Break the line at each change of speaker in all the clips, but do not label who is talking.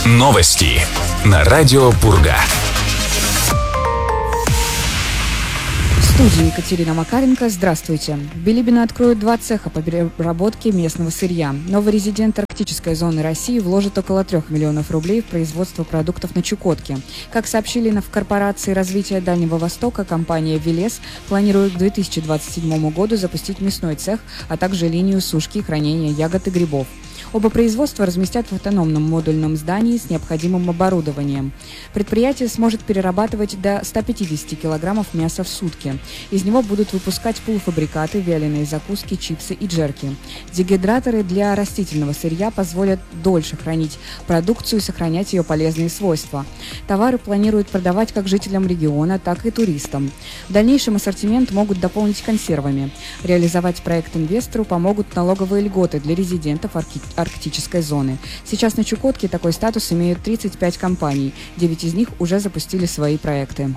Новости на радио Пурга.
В студии Екатерина Макаренко. Здравствуйте. В Билибино откроют 2 цеха по переработке местного сырья. Новый резидент арктической зоны России вложит около 3 миллионов рублей в производство продуктов на Чукотке. Как сообщили в корпорации развития Дальнего Востока, компания «Велес» планирует к 2027 году запустить мясной цех, а также линию сушки и хранения ягод и грибов. Оба производства разместят в автономном модульном здании с необходимым оборудованием. Предприятие сможет перерабатывать до 150 килограммов мяса в сутки. Из него будут выпускать полуфабрикаты, вяленые закуски, чипсы и джерки. Дегидраторы для растительного сырья позволят дольше хранить продукцию и сохранять ее полезные свойства. Товары планируют продавать как жителям региона, так и туристам. В дальнейшем ассортимент могут дополнить консервами. Реализовать проект инвестору помогут налоговые льготы для резидентов арктической зоны. Сейчас на Чукотке такой статус имеют 35 компаний. 9 из них уже запустили свои проекты.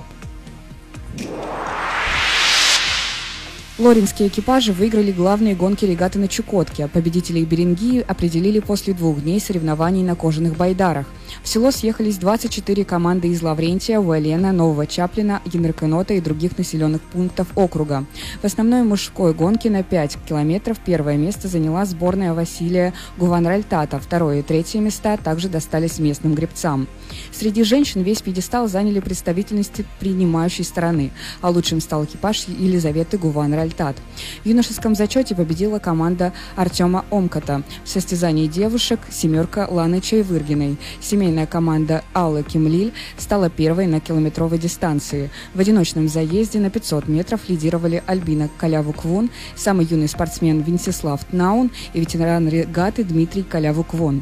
Лоринские экипажи выиграли главные гонки регаты на Чукотке. Победителей Берингии определили после 2 дней соревнований на кожаных байдарах. В село съехались 24 команды из Лаврентия, Уэлена, Нового Чаплина, Генрекенота и других населенных пунктов округа. В основной мужской гонке на 5 километров первое место заняла сборная Василия Гуванральтата. Второе и третье места также достались местным гребцам. Среди женщин весь пьедестал заняли представительности принимающей стороны, а лучшим стал экипаж Елизаветы Гуванральтат. В юношеском зачете победила команда Артема Омката. В состязании девушек семерка Ланы Чайвыргиной. Семейная команда Аллы Кимлиль стала первой на километровой дистанции. В одиночном заезде на 500 метров лидировали Альбина Каляву-Квон, самый юный спортсмен Венцеслав Тнаун и ветеран регаты Дмитрий Каляву-Квон.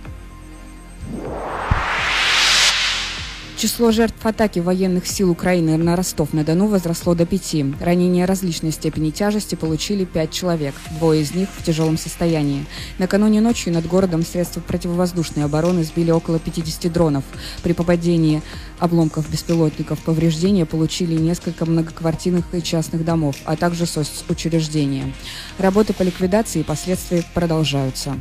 Число жертв атаки военных сил Украины на Ростов-на-Дону возросло до 5. Ранения различной степени тяжести получили 5 человек, 2 из них в тяжелом состоянии. Накануне ночью над городом средства противовоздушной обороны сбили около 50 дронов. При попадении обломков беспилотников повреждения получили несколько многоквартирных и частных домов, а также соцучреждения. Работы по ликвидации и последствия продолжаются.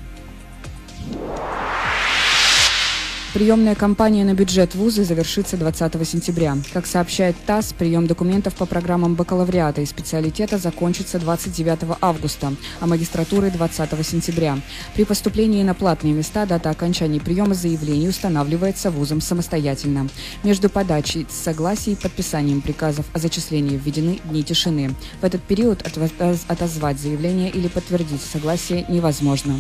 Приемная кампания на бюджет вуза завершится 20 сентября. Как сообщает ТАСС, прием документов по программам бакалавриата и специалитета закончится 29 августа, а магистратуры 20 сентября. При поступлении на платные места дата окончания приема заявлений устанавливается вузом самостоятельно. Между подачей согласий и подписанием приказов о зачислении введены дни тишины. В этот период отозвать заявление или подтвердить согласие невозможно.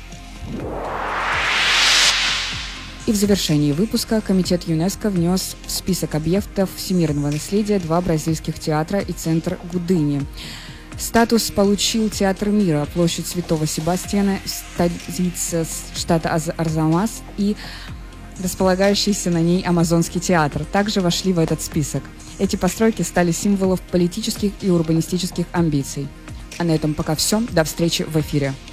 И в завершении выпуска Комитет ЮНЕСКО внес в список объектов всемирного наследия 2 бразильских театра и центр Гудини. Статус получил Театр мира, площадь Святого Себастьяна, столица штата Арзамас и располагающийся на ней Амазонский театр также вошли в этот список. Эти постройки стали символом политических и урбанистических амбиций. А на этом пока все. До встречи в эфире.